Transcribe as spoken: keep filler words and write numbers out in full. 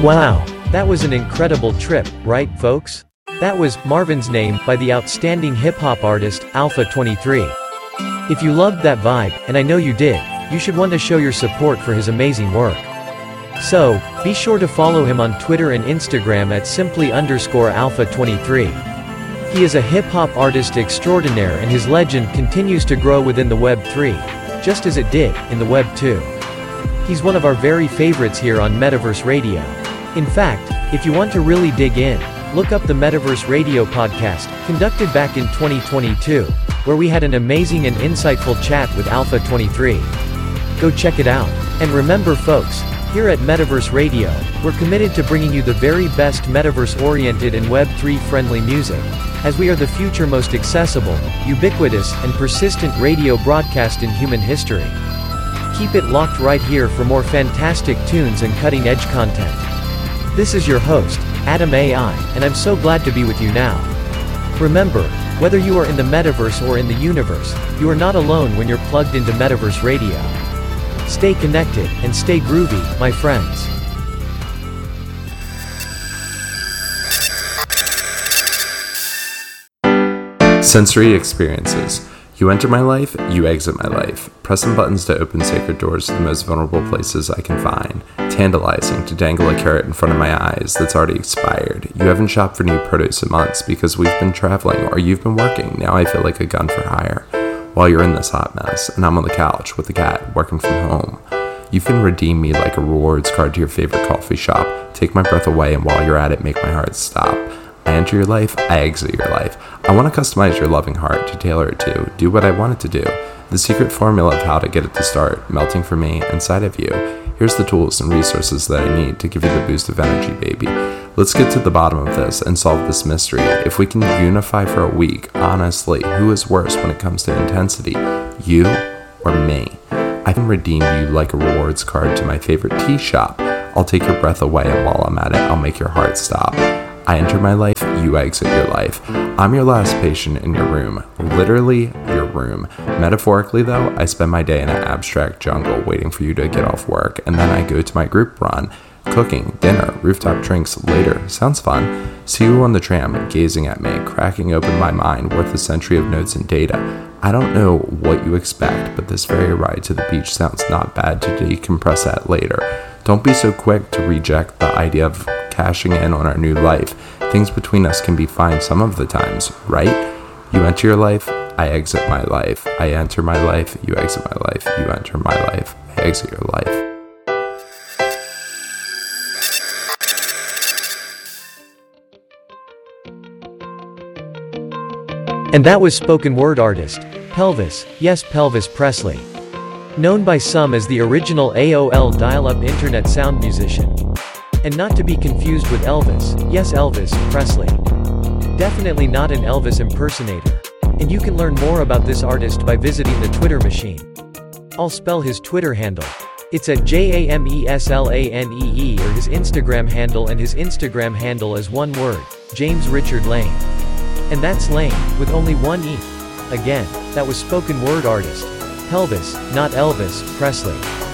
Wow, that was an incredible trip, right, folks? That was Marvin's Name by the outstanding hip-hop artist, Alpha twenty-three. If you loved that vibe, and I know you did, you should want to show your support for his amazing work. So, be sure to follow him on Twitter and Instagram at simply underscore Alpha twenty-three. He is a hip-hop artist extraordinaire and his legend continues to grow within the Web three, just as it did in the Web two. He's one of our very favorites here on Metaverse Radio. In fact, if you want to really dig in, look up the Metaverse Radio podcast, conducted back in twenty twenty-two, where we had an amazing and insightful chat with Alpha twenty-three. Go check it out. And remember folks, here at Metaverse Radio, we're committed to bringing you the very best Metaverse-oriented and Web three friendly music, as we are the future most accessible, ubiquitous, and persistent radio broadcast in human history. Keep it locked right here for more fantastic tunes and cutting-edge content. This is your host, Adam A I, and I'm so glad to be with you now. Remember, whether you are in the Metaverse or in the universe, you are not alone when you're plugged into Metaverse Radio. Stay connected, and stay groovy, my friends. Sensory experiences. You enter my life, you exit my life. Pressing buttons to open sacred doors to the most vulnerable places I can find. Tantalizing to dangle a carrot in front of my eyes that's already expired. You haven't shopped for new produce in months because we've been traveling or you've been working. Now I feel like a gun for hire. While you're in this hot mess, and I'm on the couch with the cat, working from home. You can redeem me like a rewards card to your favorite coffee shop. Take my breath away, and while you're at it, make my heart stop. I enter your life, I exit your life. I want to customize your loving heart to tailor it to, do what I want it to do. The secret formula of how to get it to start, melting for me, inside of you. Here's the tools and resources that I need to give you the boost of energy, baby. Let's get to the bottom of this and solve this mystery. If we can unify for a week, honestly, who is worse when it comes to intensity? You or me? I can redeem you like a rewards card to my favorite tea shop. I'll take your breath away, and while I'm at it, I'll make your heart stop. I enter my life, you exit your life. I'm your last patient in your room. Literally, your room. Metaphorically, though, I spend my day in an abstract jungle waiting for you to get off work, and then I go to my group run. Cooking, dinner, rooftop drinks later. Sounds fun. See you on the tram, gazing at me, cracking open my mind worth a century of notes and data. I don't know what you expect, but this very ride to the beach sounds not bad to decompress at later. Don't be so quick to reject the idea of cashing in on our new life. Things between us can be fine some of the times, right? You enter your life, I exit my life. I enter my life, you exit my life. You enter my life, I exit your life. And that was spoken word artist, Pelvis, yes Pelvis Presley. Known by some as the original A O L dial-up internet sound musician. And not to be confused with Elvis, yes Elvis Presley. Definitely not an Elvis impersonator. And you can learn more about this artist by visiting the Twitter machine. I'll spell his Twitter handle. It's at J A M E S L A N E E or his Instagram handle, and his Instagram handle is one word, James Richard Lane. And that's Lane, with only one E. Again, that was spoken word artist, Pelvis, not Elvis Presley.